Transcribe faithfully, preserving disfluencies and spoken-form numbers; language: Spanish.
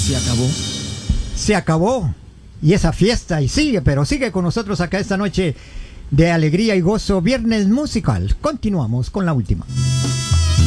Se acabó. Se acabó. Y esa fiesta, y sigue, pero sigue con nosotros acá esta noche de alegría y gozo, viernes musical. Continuamos con la última.